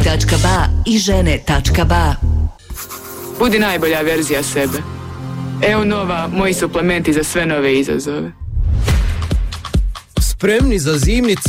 www.ba i žene.ba. Budi najbolja verzija sebe. Evo nova, moji suplementi za sve nove izazove. Spremni za zimnice?